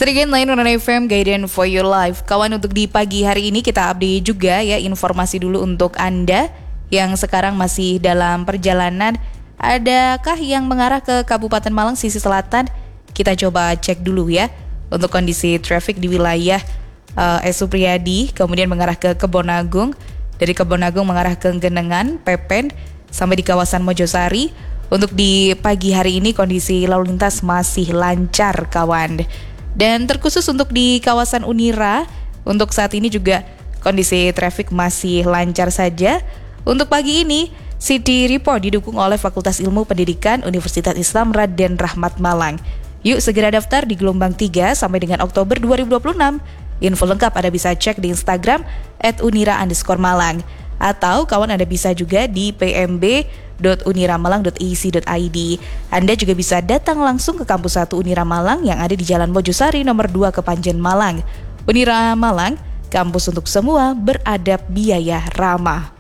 Sedikit lain Nona FM Guidance for Your Life. Kawan, untuk di pagi hari ini kita update juga ya informasi dulu untuk Anda yang sekarang masih dalam perjalanan. Adakah yang mengarah ke Kabupaten Malang sisi selatan? Kita coba cek dulu ya untuk kondisi traffic di wilayah Supriyadi, kemudian mengarah ke Kebon Agung, dari Kebon Agung mengarah ke Genengan, Pepen, sampai di kawasan Mojosari. Untuk di pagi hari ini kondisi lalu lintas masih lancar kawan. Dan terkhusus untuk di kawasan Unira, untuk saat ini juga kondisi traffic masih lancar saja. Untuk pagi ini, City Report didukung oleh Fakultas Ilmu Pendidikan Universitas Islam Raden Rahmat Malang. Yuk segera daftar di gelombang 3 sampai dengan Oktober 2026. Info lengkap Anda bisa cek di Instagram @unira_malang. Atau kawan Anda bisa juga di pmb.uniramalang.ac.id. Anda juga bisa datang langsung ke kampus 1 Unira Malang yang ada di Jalan Mojosari nomor 2 Kepanjen Malang. Unira Malang, kampus untuk semua, beradab, biaya ramah.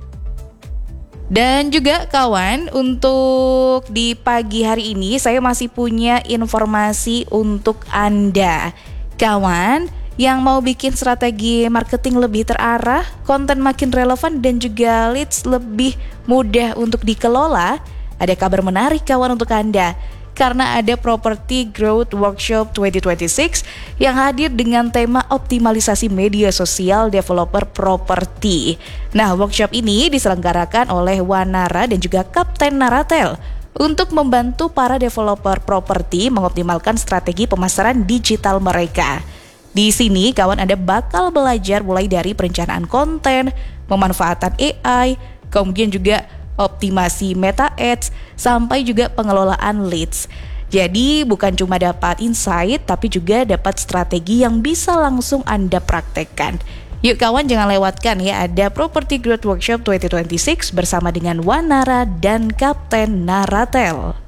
Dan juga kawan, untuk di pagi hari ini saya masih punya informasi untuk Anda. Kawan yang mau bikin strategi marketing lebih terarah, konten makin relevan dan juga leads lebih mudah untuk dikelola, ada kabar menarik kawan untuk Anda. Karena ada Property Growth Workshop 2026 yang hadir dengan tema optimalisasi media sosial developer properti. Nah, workshop ini diselenggarakan oleh Wanara dan juga Kapten Naratel untuk membantu para developer properti mengoptimalkan strategi pemasaran digital mereka. Di sini kawan Anda bakal belajar mulai dari perencanaan konten, pemanfaatan AI, kemudian juga optimasi meta ads, sampai juga pengelolaan leads. Jadi bukan cuma dapat insight, tapi juga dapat strategi yang bisa langsung Anda praktekkan. Yuk kawan, jangan lewatkan ya, ada Property Growth Workshop 2026 bersama dengan Wanara dan Kapten Naratel.